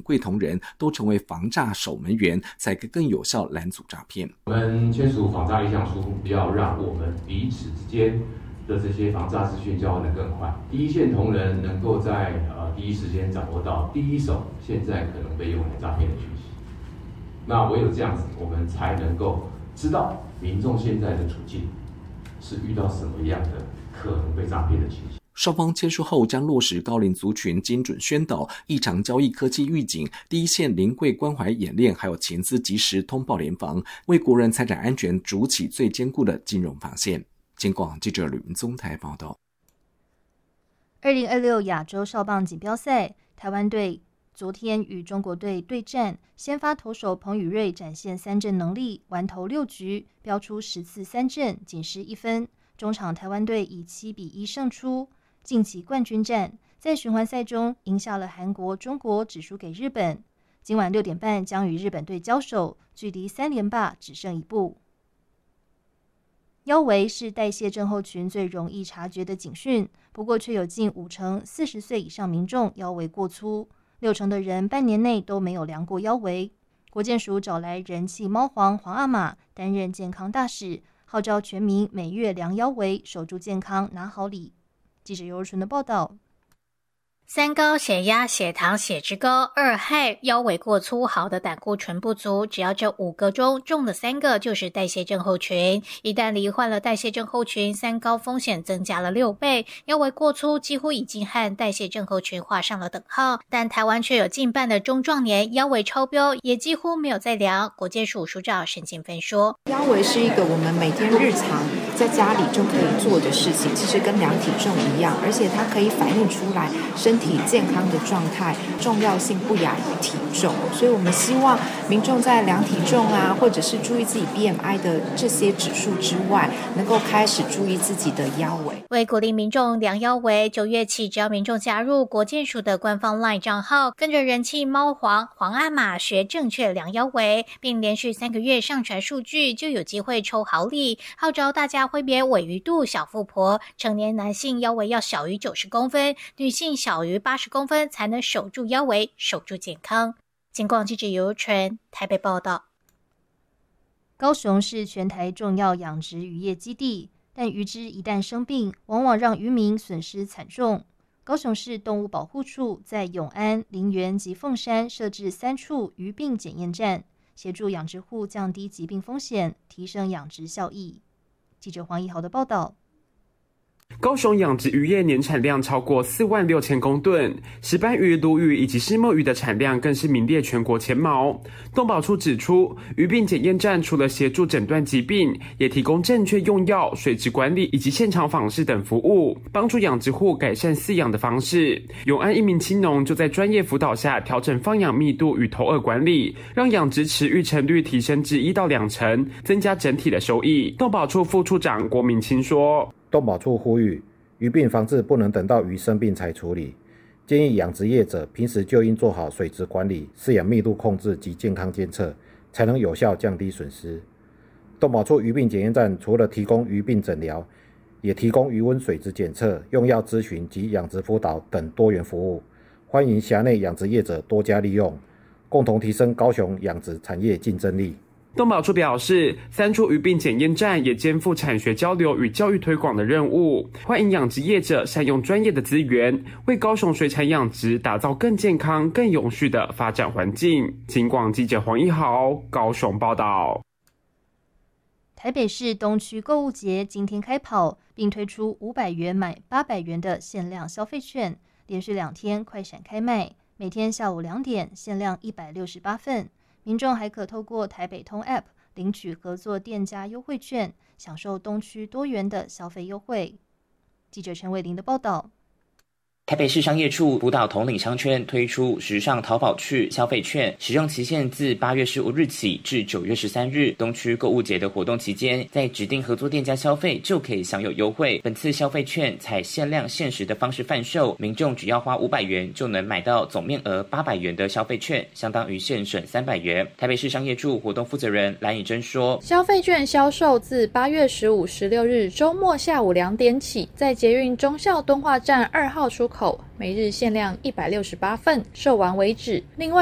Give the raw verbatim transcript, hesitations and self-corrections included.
柜同仁都成为防诈守门员，才可更有效拦阻诈骗。 我们签署防诈意向书，要让我们彼此之间的这些防诈资讯交换得更快，第一线同仁能够在呃第一时间掌握到第一手现在可能被用来诈骗的讯息。那唯有这样子，我们才能够知道民众现在的处境是遇到什么样的可能被诈骗的情形。 双方签署后将落实高龄族群精准宣导、异常交易科技预警、第一线临柜关怀演练，还有情资及时通报联防，为国人财产安全筑起最坚固的金融防线。金广记者吕文宗台报道。 二零二六亚洲少棒锦标赛，台湾队昨天与中国队对战，先发投手彭宇睿展现三振能力，完投六局，标出十次三振，仅失一分。中场台湾队以七比一胜出，晋级冠军战。在循环赛中赢下了韩国、中国，只输给日本。今晚六点半将与日本队交手，距离三连霸只剩一步。腰围是代谢症候群最容易察觉的警讯，不过却有近五成四十岁以上民众腰围过粗，六成的人半年内都没有量过腰围。国健署找来人气猫皇黄阿玛担任健康大使，号召全民每月量腰围，守住健康，拿好礼。记者尤纯的报道。 三高、血压、血糖、血脂高；二害、腰围过粗，好的胆固醇不足。只要这五个中中了三个，就是代谢症候群。一旦罹患了代谢症候群，三高风险增加了六倍。腰围过粗几乎已经和代谢症候群画上了等号，但台湾却有近半的中壮年腰围超标，也几乎没有在量。国健署署长沈静芬说：“ 腰围是一个我们每天日常在家里就可以做的事情，其实跟量体重一样，而且它可以反映出来身体健康的状态，重要性不亚于体重，所以我们希望民众在量体重啊，或者是注意自己 B M I 的这些指数之外，能够开始注意自己的腰围。 为鼓励民众量腰围，九月起只要民众加入国健署的官方 LINE 账号，跟着人气猫皇黄阿玛学正确量腰围，并连续三个月上传数据，就有机会抽好礼。号召大家挥别尾鱼肚小富婆，成年男性腰围要小于九十公分，女性小于八十公分，才能守住腰围，守住健康。金广记者尤纯台北报道。 高雄是全台重要养殖渔业基地，但鱼只一旦生病，往往让渔民损失惨重。高雄市动物保护处在永安、林园及凤山设置三处鱼病检验站，协助养殖户降低疾病风险，提升养殖效益。记者黄怡豪的报道。 高雄养殖渔业年产量超过四万六千公吨，石斑鱼、鲈鱼以及虱目鱼的产量更是名列全国前茅。动保处指出，鱼病检验站除了协助诊断疾病，也提供正确用药、水质管理以及现场访视等服务，帮助养殖户改善饲养的方式。永安一名青农就在专业辅导下调整放养密度与投饵管理，让养殖池育成率提升至一到两成，增加整体的收益。动保处副处长郭明清说。 动保处呼吁，鱼病防治不能等到鱼生病才处理，建议养殖业者平时就应做好水质管理、饲养密度控制及健康监测，才能有效降低损失。动保处鱼病检验站除了提供鱼病诊疗，也提供鱼温水质检测、用药咨询及养殖辅导等多元服务，欢迎辖内养殖业者多加利用，共同提升高雄养殖产业竞争力。 动保处表示，三处鱼病检验站也肩负产学交流与教育推广的任务，欢迎养殖业者善用专业的资源，为高雄水产养殖打造更健康、更永续的发展环境。金广记者黄一豪高雄报道。 台北市东区购物节今天开跑，并推出五百元买八百元的限量消费券，连续两天快闪开卖，每天下午两点限量一百六十八份。民众还可透过台北通 App 领取合作店家优惠券，享受东区多元的消费优惠。记者陈伟玲的报道。 台北市商业处辅导统领商圈推出时尚淘宝趣消费券，使用期限自八月十五日起至九月十三日。东区购物节的活动期间，在指定合作店家消费就可以享有优惠。本次消费券采限量限时的方式贩售，民众只要花五百元就能买到总面额八百元的消费券，相当于现省三百元。台北市商业处活动负责人蓝以珍说：“ 消费券销售自八月十五、十六日周末下午两点起，在捷运忠孝敦化站二号出口。”每日限量一百六十八份，售完为止。另外，